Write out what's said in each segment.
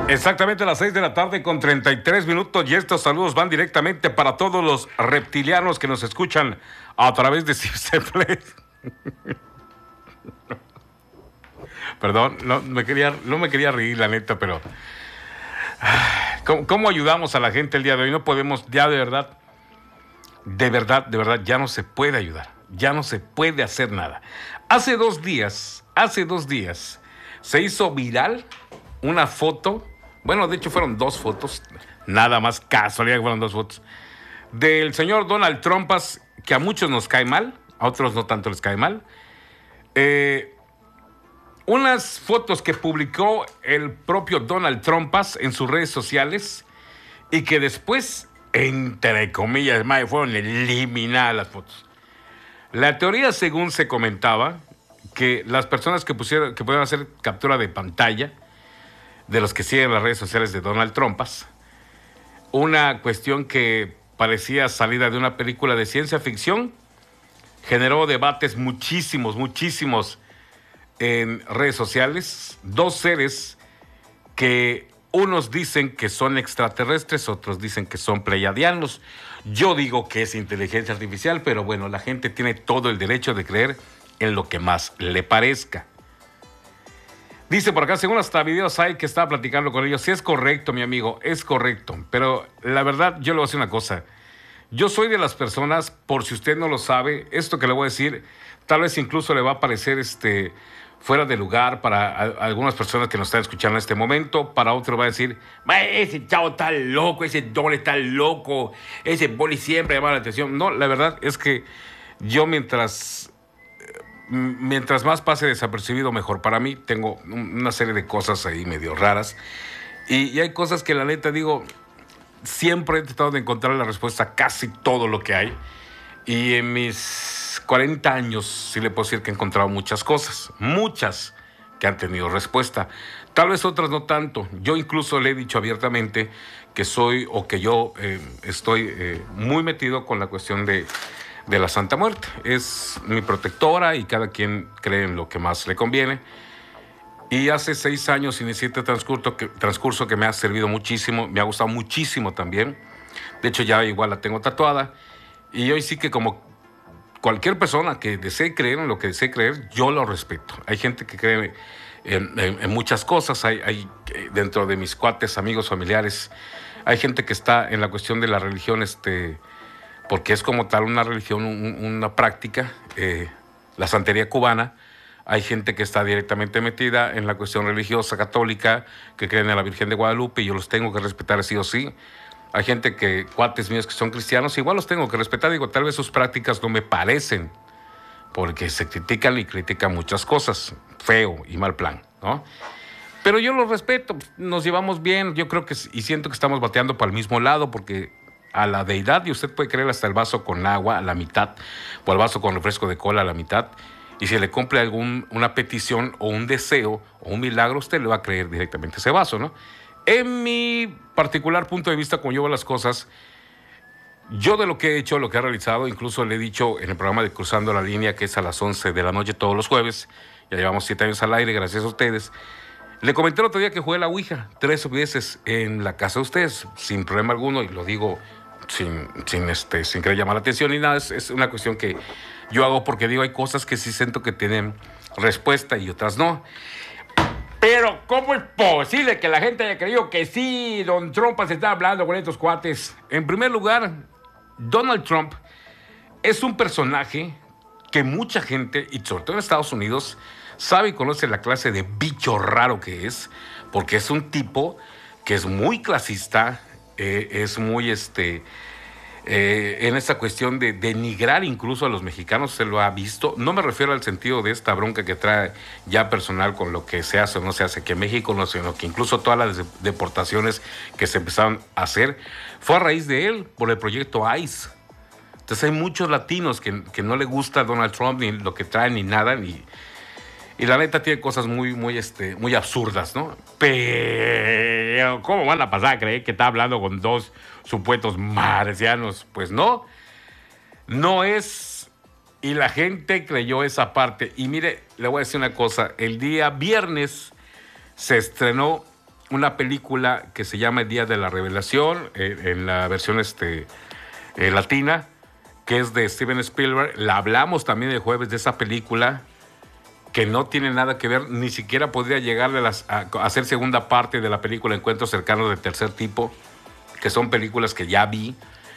Exactamente a las 6 de la tarde con 33 minutos y estos saludos van directamente para todos los reptilianos que nos escuchan a través de Cipseple. Perdón, no me quería reír, la neta, pero ¿cómo ayudamos a la gente el día de hoy? No podemos, ya de verdad, ya no se puede ayudar, ya no se puede hacer nada. Hace dos días, se hizo viral una foto, bueno, de hecho fueron dos fotos, nada más casualidad que fueron dos fotos, del señor Donald Trump, que a muchos nos cae mal, a otros no tanto les cae mal. Unas fotos que publicó el propio Donald Trump en sus redes sociales y que después, entre comillas, fueron eliminadas las fotos. La teoría, según se comentaba, que las personas que pudieron hacer captura de pantalla de los que siguen las redes sociales de Donald Trump, una cuestión que parecía salida de una película de ciencia ficción, generó debates muchísimos en redes sociales. Dos seres que unos dicen que son extraterrestres, otros dicen que son pleiadianos. Yo digo que es inteligencia artificial, pero bueno, la gente tiene todo el derecho de creer en lo que más le parezca. Dice por acá, según hasta videos hay que estaba platicando con ellos. Sí, es correcto, mi amigo, es correcto. Pero la verdad, yo le voy a decir una cosa. Yo soy de las personas, por si usted no lo sabe, esto que le voy a decir, tal vez incluso le va a parecer fuera de lugar para algunas personas que nos están escuchando en este momento. Para otros va a decir, ese chavo está loco, ese doble está loco, ese boli siempre llama la atención. No, la verdad es que yo mientras más pase desapercibido, mejor. Para mí tengo una serie de cosas ahí medio raras. Y hay cosas que la neta digo, siempre he tratado de encontrar la respuesta a casi todo lo que hay. Y en mis 40 años sí le puedo decir que he encontrado muchas cosas. Muchas que han tenido respuesta. Tal vez otras no tanto. Yo incluso le he dicho abiertamente que estoy muy metido con la cuestión de la Santa Muerte. Es mi protectora y cada quien cree en lo que más le conviene. Y hace 6 años inicié este transcurso que me ha servido muchísimo, me ha gustado muchísimo también. De hecho, ya igual la tengo tatuada. Y hoy sí que como cualquier persona que desee creer en lo que desee creer, yo lo respeto. Hay gente que cree en muchas cosas. Hay dentro de mis cuates, amigos, familiares, hay gente que está en la cuestión de la religión, porque es como tal una religión, una práctica, la santería cubana. Hay gente que está directamente metida en la cuestión religiosa católica, que creen en la Virgen de Guadalupe, y yo los tengo que respetar sí o sí. Hay gente cuates míos que son cristianos, igual los tengo que respetar. Digo, tal vez sus prácticas no me parecen, porque se critican muchas cosas, feo y mal plan, ¿no? Pero yo los respeto, nos llevamos bien, yo creo y siento que estamos bateando para el mismo lado, porque a la deidad, y usted puede creer hasta el vaso con agua a la mitad, o el vaso con refresco de cola a la mitad, y si le cumple una petición o un deseo o un milagro, usted le va a creer directamente ese vaso, ¿no? En mi particular punto de vista, como yo veo las cosas, yo de lo que he hecho, lo que he realizado, incluso le he dicho en el programa de Cruzando la Línea, que es a las 11 de la noche todos los jueves, ya llevamos 7 años al aire, gracias a ustedes. Le comenté el otro día que jugué la Ouija 3 veces en la casa de ustedes, sin problema alguno, y lo digo sin querer llamar la atención ni nada. Es una cuestión que yo hago porque digo, hay cosas que sí siento que tienen respuesta y otras no. Pero, ¿cómo es posible que la gente haya creído que sí, Don Trump se está hablando con estos cuates? En primer lugar, Donald Trump es un personaje que mucha gente, y sobre todo en Estados Unidos, sabe y conoce la clase de bicho raro que es, porque es un tipo que es muy clasista, es muy en esta cuestión de denigrar incluso a los mexicanos. Se lo ha visto. No me refiero al sentido de esta bronca que trae ya personal con lo que se hace o no se hace aquí en México, no, sino que incluso todas las deportaciones que se empezaron a hacer fue a raíz de él, por el proyecto ICE. Entonces hay muchos latinos que no le gusta Donald Trump, ni lo que trae, ni nada, y la neta tiene cosas muy absurdas, ¿no? Pero, ¿cómo van a pasar a creer que está hablando con dos supuestos marcianos? Pues no es. Y la gente creyó esa parte. Y mire, le voy a decir una cosa. El día viernes se estrenó una película que se llama El Día de la Revelación, en la versión latina, que es de Steven Spielberg. La hablamos también el jueves de esa película, que no tiene nada que ver, ni siquiera podría llegar a hacer segunda parte de la película Encuentros cercanos de tercer tipo, que son películas que ya vi.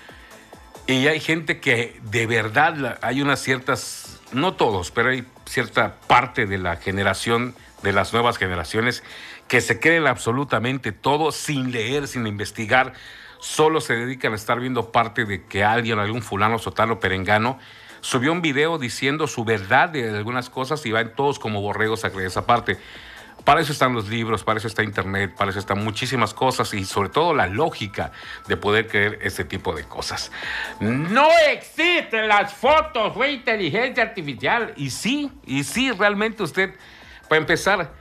Y hay gente que de verdad, hay unas ciertas, no todos, pero hay cierta parte de la generación, de las nuevas generaciones, que se creen absolutamente todo sin leer, sin investigar, solo se dedican a estar viendo parte de que alguien, algún fulano, sotano, perengano, subió un video diciendo su verdad de algunas cosas y van todos como borregos a creer esa parte. Para eso están los libros, para eso está Internet, para eso están muchísimas cosas y sobre todo la lógica de poder creer ese tipo de cosas. No existen las fotos, fue inteligencia artificial. Y sí, realmente usted, para empezar,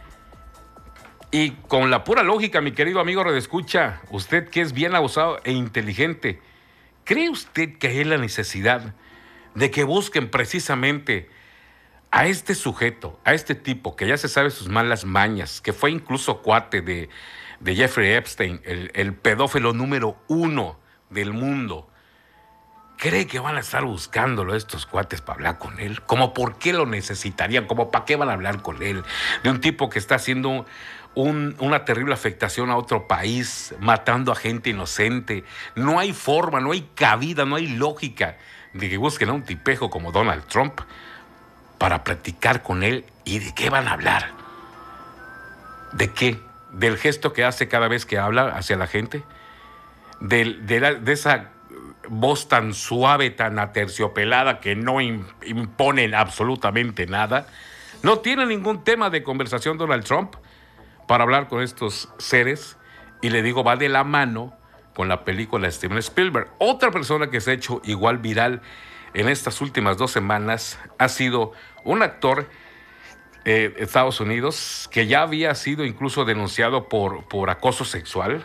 y con la pura lógica, mi querido amigo redescucha, usted que es bien abusado e inteligente, ¿cree usted que hay la necesidad de que busquen precisamente a este sujeto, a este tipo que ya se sabe sus malas mañas, que fue incluso cuate de Jeffrey Epstein, el pedófilo número 1 del mundo? ¿Cree que van a estar buscándolo estos cuates para hablar con él? ¿Cómo por qué lo necesitarían? ¿Cómo para qué van a hablar con él? De un tipo que está haciendo una terrible afectación a otro país, matando a gente inocente. No hay forma, no hay cabida, no hay lógica de que busquen a un tipejo como Donald Trump para platicar con él. ¿Y de qué van a hablar? ¿De qué? ¿Del gesto que hace cada vez que habla hacia la gente? De esa voz tan suave, tan aterciopelada, que no imponen absolutamente nada. No tiene ningún tema de conversación Donald Trump para hablar con estos seres. Y le digo, va de la mano con la película de Steven Spielberg. Otra persona que se ha hecho igual viral en estas últimas 2 semanas ha sido un actor de Estados Unidos que ya había sido incluso denunciado por acoso sexual.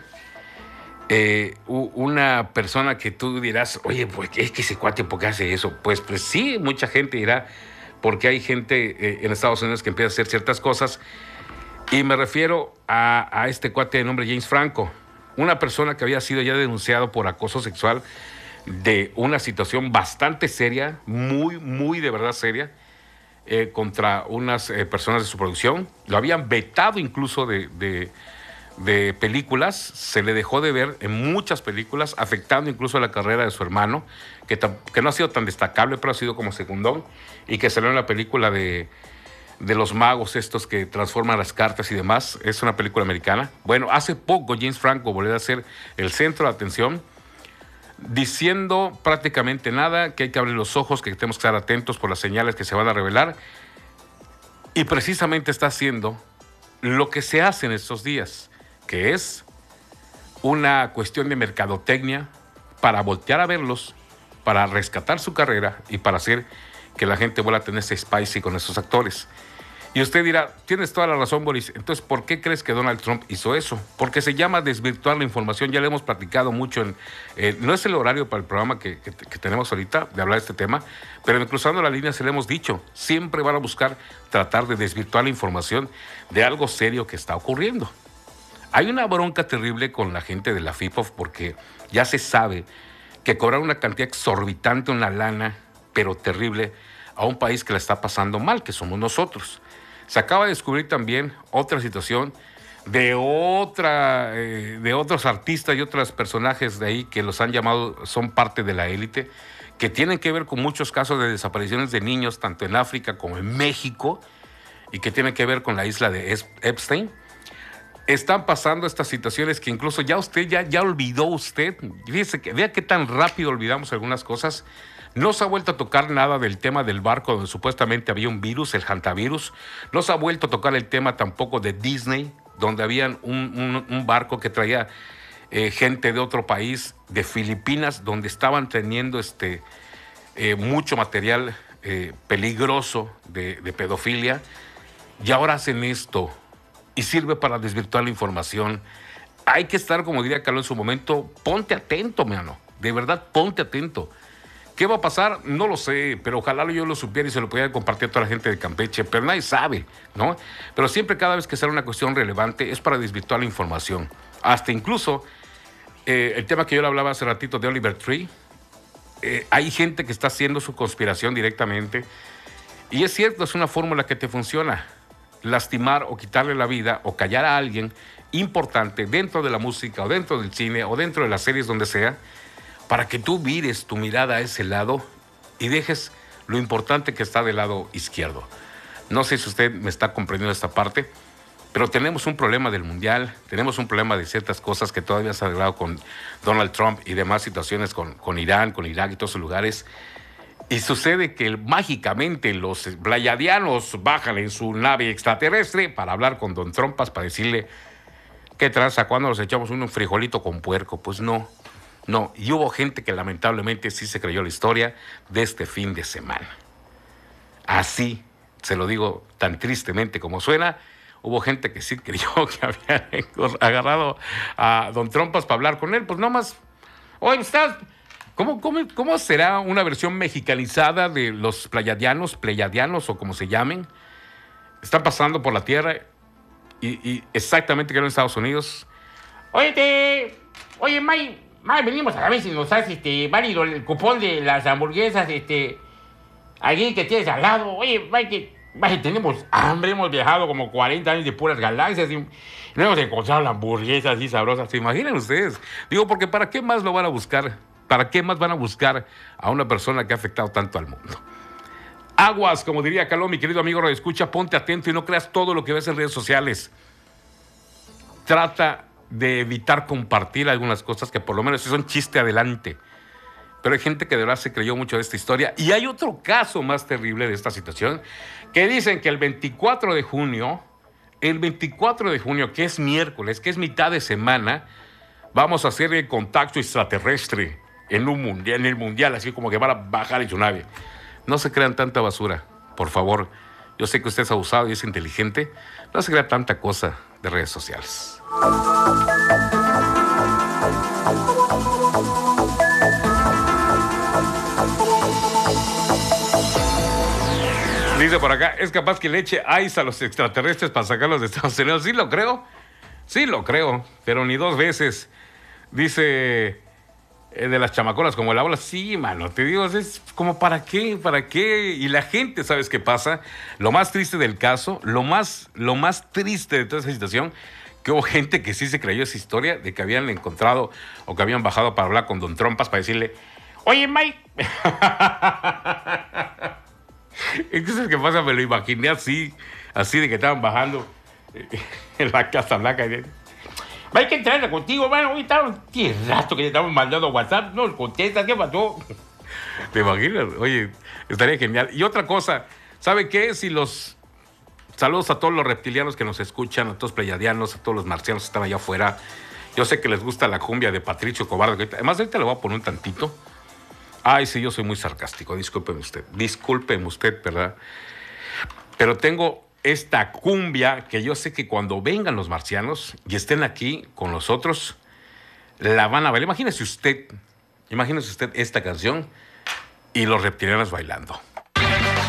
Una persona que tú dirás, oye, pues es que ese cuate, ¿por qué hace eso? Pues sí, mucha gente dirá, porque hay gente en Estados Unidos que empieza a hacer ciertas cosas. Y me refiero a este cuate de nombre James Franco, una persona que había sido ya denunciado por acoso sexual de una situación bastante seria, muy de verdad seria, contra unas personas de su producción. Lo habían vetado incluso de películas, se le dejó de ver en muchas películas, afectando incluso la carrera de su hermano, que no ha sido tan destacable, pero ha sido como segundón, y que salió en la película de los magos estos que transforman las cartas y demás. Es una película americana. Bueno, hace poco James Franco volvió a ser el centro de atención, diciendo prácticamente nada, que hay que abrir los ojos, que tenemos que estar atentos por las señales que se van a revelar. Y precisamente está haciendo lo que se hace en estos días, que es una cuestión de mercadotecnia para voltear a verlos, para rescatar su carrera y para hacer que la gente vuelva a tener ese spicy con esos actores. Y usted dirá, tienes toda la razón, Boris. Entonces, ¿por qué crees que Donald Trump hizo eso? Porque se llama desvirtuar la información. Ya le hemos platicado mucho. No es el horario para el programa que tenemos ahorita de hablar de este tema, pero en Cruzando la Línea se le hemos dicho, siempre van a buscar tratar de desvirtuar la información de algo serio que está ocurriendo. Hay una bronca terrible con la gente de la FIPOF porque ya se sabe que cobrar una cantidad exorbitante, una lana, pero terrible, a un país que la está pasando mal, que somos nosotros. Se acaba de descubrir también otra situación de otros artistas y otros personajes de ahí que los han llamado, son parte de la élite, que tienen que ver con muchos casos de desapariciones de niños, tanto en África como en México, y que tienen que ver con la isla de Epstein. Están pasando estas situaciones que incluso ya usted, ya olvidó usted. Fíjese que vea qué tan rápido olvidamos algunas cosas. No se ha vuelto a tocar nada del tema del barco donde supuestamente había un virus, el hantavirus. No se ha vuelto a tocar el tema tampoco de Disney, donde había un barco que traía gente de otro país, de Filipinas, donde estaban teniendo mucho material peligroso de pedofilia. Y ahora hacen esto y sirve para desvirtuar la información. Hay que estar, como diría Carlos en su momento, ponte atento, mano. De verdad, ponte atento. ¿Qué va a pasar? No lo sé, pero ojalá yo lo supiera y se lo pudiera compartir a toda la gente de Campeche, pero nadie sabe, ¿no? Pero siempre, cada vez que sale una cuestión relevante, es para desvirtuar la información. Hasta incluso el tema que yo le hablaba hace ratito de Oliver Tree, hay gente que está haciendo su conspiración directamente, y es cierto, es una fórmula que te funciona. Lastimar o quitarle la vida o callar a alguien importante dentro de la música o dentro del cine o dentro de las series, donde sea, para que tú vires tu mirada a ese lado y dejes lo importante que está del lado izquierdo. No sé si usted me está comprendiendo esta parte, pero tenemos un problema del mundial, tenemos un problema de ciertas cosas que todavía se ha arreglado con Donald Trump y demás situaciones con Irán, con Irak y todos esos lugares. Y sucede que mágicamente los pleiadianos bajan en su nave extraterrestre para hablar con Don Trompas, para decirle: ¿qué tranza? ¿Cuándo nos echamos un frijolito con puerco? Pues no. No, y hubo gente que lamentablemente sí se creyó la historia de este fin de semana. Así, se lo digo tan tristemente como suena, hubo gente que sí creyó que había agarrado a Don Trompas para hablar con él. Pues nomás, oye, ¿cómo será una versión mexicanizada de los pleiadianos o como se llamen? Están pasando por la Tierra y exactamente que en Estados Unidos. Oye, May, venimos a ver si nos has válido el cupón de las hamburguesas, allí que tienes al lado. Oye, May, tenemos hambre, hemos viajado como 40 años de puras galaxias y no hemos encontrado la hamburguesa así sabrosa. ¿Se imaginan ustedes? Digo, porque ¿para qué más lo van a buscar? ¿Para qué más van a buscar a una persona que ha afectado tanto al mundo? Aguas, como diría Caló, mi querido amigo radioescucha, ponte atento y no creas todo lo que ves en redes sociales. Trata de evitar compartir algunas cosas que por lo menos son chiste adelante. Pero hay gente que de verdad se creyó mucho de esta historia. Y hay otro caso más terrible de esta situación, que dicen que el 24 de junio, que es miércoles, que es mitad de semana, vamos a hacer el contacto extraterrestre en el mundial, así como que van a bajar en su nave. No se crean tanta basura, por favor. Yo sé que usted es abusado y es inteligente. No se crea tanta cosa de redes sociales. Dice por acá, ¿es capaz que le eche ice a los extraterrestres para sacarlos de Estados Unidos? Sí lo creo, pero ni dos veces. Dice, de las chamaconas como el habla, sí, mano, te digo, es como ¿para qué? Y la gente, ¿sabes qué pasa? Lo más triste del caso, lo más triste de toda esa situación, que hubo gente que sí se creyó esa historia de que habían encontrado o que habían bajado para hablar con Don Trompas para decirle: Oye, May. Entonces, ¿qué pasa? Me lo imaginé así de que estaban bajando en la Casa Blanca. May, que entrar contigo, mano. Hoy tienes rato que te estamos mandando WhatsApp, no contestas, ¿qué pasó? ¿Te imaginas? Oye, estaría genial. Y otra cosa, ¿sabe qué? Saludos a todos los reptilianos que nos escuchan, a todos los pleiadianos, a todos los marcianos que están allá afuera. Yo sé que les gusta la cumbia de Patricio Cobarde. Además, ahorita le voy a poner un tantito. Ay, sí, yo soy muy sarcástico, discúlpeme usted, ¿verdad? Pero tengo esta cumbia que yo sé que cuando vengan los marcianos y estén aquí con nosotros, la van a bailar. Imagínese usted esta canción y los reptilianos bailando.